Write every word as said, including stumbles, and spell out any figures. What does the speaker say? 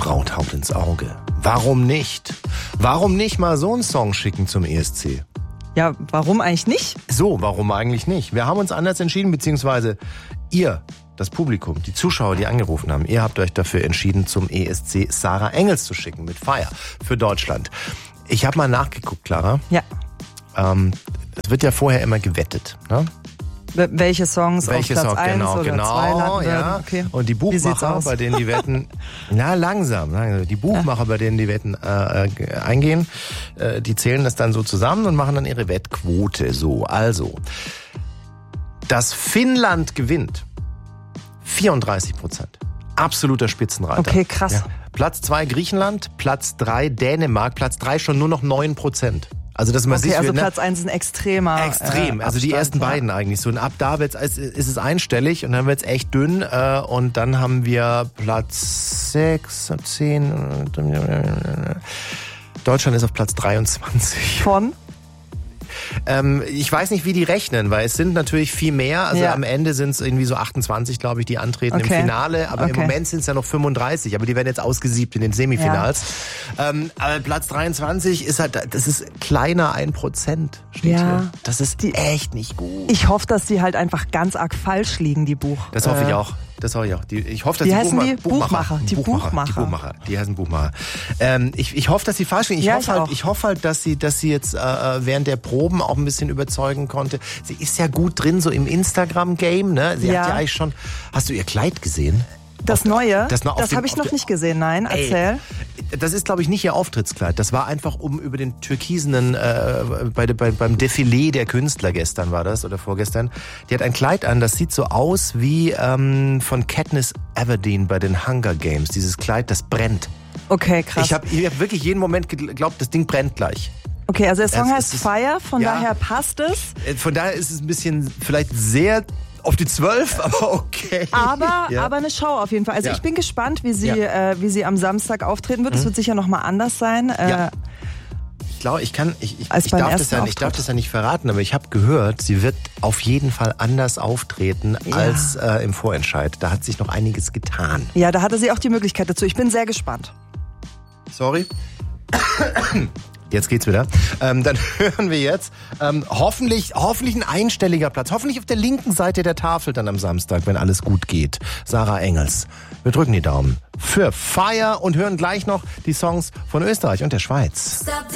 Braut haut ins Auge. Warum nicht? Warum nicht mal so einen Song schicken zum E S C? Ja, warum eigentlich nicht? So, warum eigentlich nicht? Wir haben uns anders entschieden, beziehungsweise ihr, das Publikum, die Zuschauer, die angerufen haben, ihr habt euch dafür entschieden, zum E S C Sarah Engels zu schicken mit Fire für Deutschland. Ich habe mal nachgeguckt, Clara. Ja. Ähm, es wird ja vorher immer gewettet, ne? Welche Songs Welche auf Platz Song, eins genau, oder genau, zwei landen ja. werden. Okay. Und die Buchmacher, bei denen die Wetten, na langsam, langsam, die Buchmacher, ja. bei denen die Wetten äh, eingehen, äh, die zählen das dann so zusammen und machen dann ihre Wettquote so. Also, dass Finnland gewinnt, vierunddreißig Prozent. Absoluter Spitzenreiter. Okay, krass. Ja. Platz zwei Griechenland, Platz drei Dänemark, Platz drei schon nur noch neun Prozent. Also, dass man okay, sich also für, ne? Platz eins ist ein extremer Extrem, äh, also die ersten ja. beiden eigentlich so. Und ab da wird's, ist es einstellig und dann wird's echt dünn. Äh, und dann haben wir Platz sechs, zehn. Deutschland ist auf Platz dreiundzwanzig. Von? Ähm, ich weiß nicht, wie die rechnen, weil es sind natürlich viel mehr. Also ja. am Ende sind es irgendwie so achtundzwanzig, glaube ich, die antreten okay. im Finale. Aber okay. im Moment sind es ja noch fünfunddreißig. Aber die werden jetzt ausgesiebt in den Semifinals. Ja. Ähm, aber Platz dreiundzwanzig ist halt, das ist kleiner ein Prozent. Steht ja. hier. Das ist die, echt nicht gut. Ich hoffe, dass die halt einfach ganz arg falsch liegen, die Buch. Das hoffe äh, ich auch. Das hoffe ich auch. Die, ich hoffe, dass die die, heißen Buchma- die Buchmacher. Die Buchmacher. Buchmacher. Die Buchmacher. Die heißen Buchmacher. Ähm, ich, ich hoffe, dass sie falsch liegen. Ich ja, hoffe ich halt, auch. ich hoffe halt, dass sie, dass sie jetzt äh, während der Proben auch ein bisschen überzeugen konnte. Sie ist ja gut drin, so im Instagram-Game, ne? Sie ja. hat ja eigentlich schon. Hast du ihr Kleid gesehen? Das auf, Neue? Das, das habe ich noch nicht gesehen, nein, erzähl. Ey, das ist, glaube ich, nicht ihr Auftrittskleid. Das war einfach um über den türkisenen, äh, bei, bei, beim Defilé der Künstler gestern war das, oder vorgestern. Die hat ein Kleid an, das sieht so aus wie ähm, von Katniss Everdeen bei den Hunger Games. Dieses Kleid, das brennt. Okay, krass. Ich habe hab wirklich jeden Moment geglaubt, das Ding brennt gleich. Okay, also der Song es, heißt es ist, Fire, von ja, daher passt es. Von daher ist es ein bisschen vielleicht sehr auf die zwölf, aber okay. Aber, ja. aber eine Show auf jeden Fall. Also ja. ich bin gespannt, wie sie, ja. äh, wie sie am Samstag auftreten wird. Es mhm. wird sicher nochmal anders sein. Ja. Äh, ich glaube, ich kann, ich, ich, Als ich, beim darf das ersten ja, ich darf das ja nicht verraten, aber ich habe gehört, sie wird auf jeden Fall anders auftreten ja. als äh, im Vorentscheid. Da hat sich noch einiges getan. Ja, da hatte sie auch die Möglichkeit dazu. Ich bin sehr gespannt. Sorry. Jetzt geht's wieder. Ähm, dann hören wir jetzt ähm, hoffentlich, hoffentlich ein einstelliger Platz. Hoffentlich auf der linken Seite der Tafel dann am Samstag, wenn alles gut geht. Sarah Engels. Wir drücken die Daumen für Fire und hören gleich noch die Songs von Österreich und der Schweiz.